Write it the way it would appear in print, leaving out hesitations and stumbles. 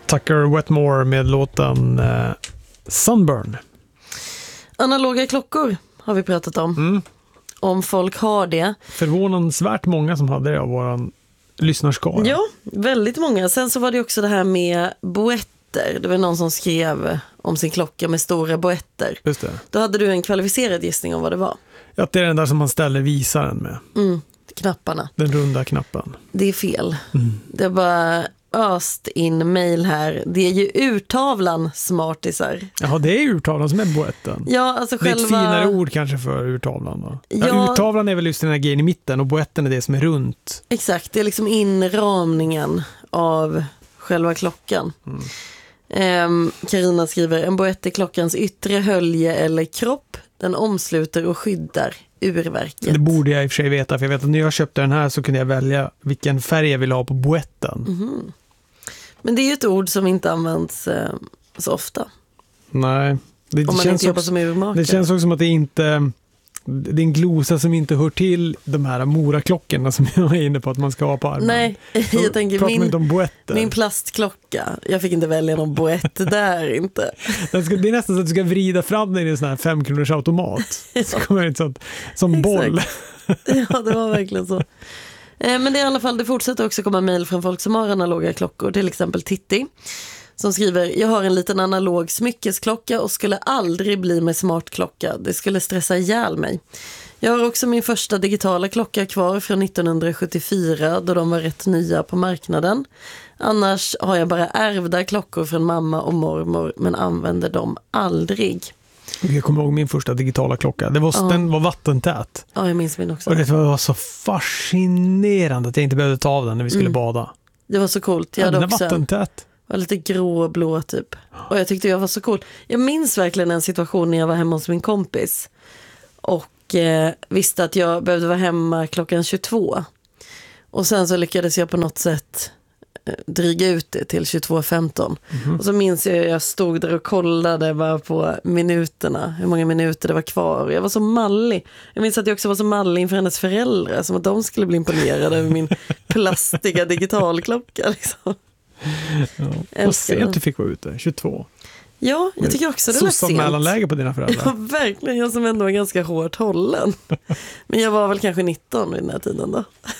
Tucker Wetmore med låten Sunburn. Analoga klockor har vi pratat om. Om folk har det. Förvånansvärt många som hade det av våran lyssnarskara. Ja, väldigt många. Sen så var det också det här med boetter. Det var någon som skrev om sin klocka med stora boetter. Just det. Då hade du en kvalificerad gissning om vad det var. Ja, det är den där som man ställer visaren med. Knapparna. Den runda knappen. Det är fel. Det är bara öst in mail här. Det är ju urtavlan smartisar. Ja, det är urtavlan som är boetten. Ja, alltså det är själva... ett finare ord kanske för urtavlan då. Ja, urtavlan är väl just den här grejen i mitten och boetten är det som är runt. Exakt, det är liksom inramningen av själva klockan. Carina skriver, en boett är klockans yttre hölje eller kropp. Den omsluter och skyddar urverket. Det borde jag i och för sig veta, för jag vet att när jag köpte den här så kunde jag välja vilken färg jag ville ha på boetten. Men det är ju ett ord som inte används så ofta. Nej. Om man inte jobbar som urmakare. Det känns också som att det inte... Det är en glosa som inte hör till de här moraklockorna som jag är inne på att man ska ha på armen. Nej, jag tänker min plastklocka. Jag fick inte välja någon boett där inte. Det är nästan så att du ska vrida fram den i en sån här 5-kronors automat. Så kommer det som boll. Ja, det var verkligen så. Men det är i alla fall, det fortsätter också komma mejl från folk som har analoga klockor. Till exempel Titti som skriver, jag har en liten analog smyckesklocka och skulle aldrig bli med smartklocka. Det skulle stressa ihjäl mig. Jag har också min första digitala klocka kvar från 1974 då de var rätt nya på marknaden. Annars har jag bara ärvda klockor från mamma och mormor men använder dem aldrig. Jag kommer ihåg min första digitala klocka. Den var vattentät. Ja, jag minns min också. Och det var så fascinerande att jag inte behövde ta av den när vi skulle bada. Det var så coolt. Jag hade också vattentät. Var lite grå och blå typ. Och jag tyckte jag var så cool. Jag minns verkligen en situation när jag var hemma hos min kompis. Och visste att jag behövde vara hemma klockan 22. Och sen så lyckades jag på något sätt dryga ut det till 22:15. Och så minns jag stod där och kollade bara på minuterna. Hur många minuter det var kvar. Och jag var så mallig. Jag minns att jag också var så mallig inför hennes föräldrar. Som att de skulle bli imponerade över min plastiga digitalklocka liksom. Ja, vad sent du fick vara ute, 22. Ja, jag tycker också det var sent. Mellanläge på dina föräldrar. Ja, verkligen. Jag som ändå är ganska hårt hållen. Men jag var väl kanske 19 vid den här tiden då.